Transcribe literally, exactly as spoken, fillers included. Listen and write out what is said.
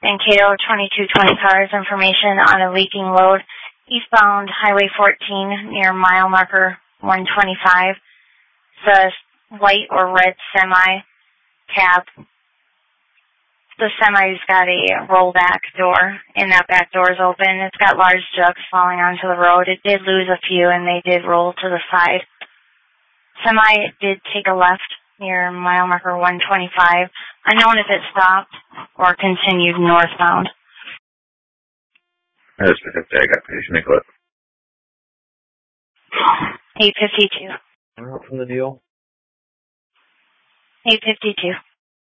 Mankato twenty-two twenty cars, information on a leaking load eastbound Highway fourteen near mile marker one twenty-five. It's a white or red semi cab. The semi's got a rollback door, and that back door is open. It's got large jugs falling onto the road. It did lose a few, and they did roll to the side. Semi did take a left near mile marker one twenty-five. Unknown if it stopped or continued northbound. That's fifty. I got patient Nicholas. eight fifty-two. Out from the deal. eight fifty-two.